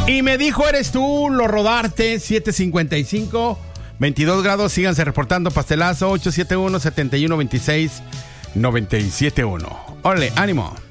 Y me dijo, eres tú, lo rodarte, 7:55, 22 grados, síganse reportando, pastelazo, 871-7126-971. Órale, ánimo.